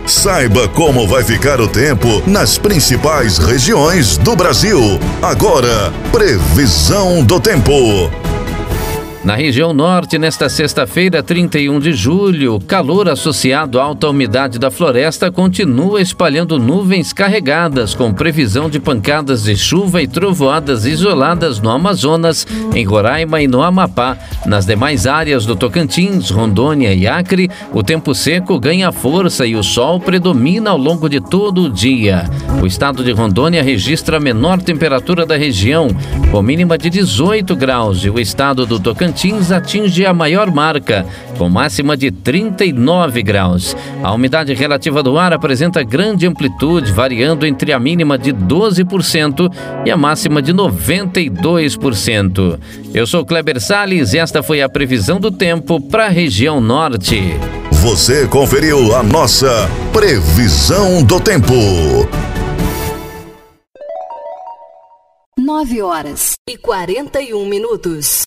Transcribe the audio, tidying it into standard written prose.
Saiba como vai ficar o tempo nas principais regiões do Brasil. Agora, previsão do tempo. Na região norte, nesta sexta-feira, 31 de julho, calor associado à alta umidade da floresta continua espalhando nuvens carregadas, com previsão de pancadas de chuva e trovoadas isoladas no Amazonas, em Roraima e no Amapá. Nas demais áreas do Tocantins, Rondônia e Acre, o tempo seco ganha força e o sol predomina ao longo de todo o dia. O estado de Rondônia registra a menor temperatura da região, com mínima de 18 graus, e o estado do Tocantins atinge a maior marca, com máxima de 39 graus. A umidade relativa do ar apresenta grande amplitude, variando entre a mínima de 12% e a máxima de 92%. Eu sou Kleber Salles e esta foi a previsão do tempo para a região norte. Você conferiu a nossa previsão do tempo. 9 horas e 41 minutos.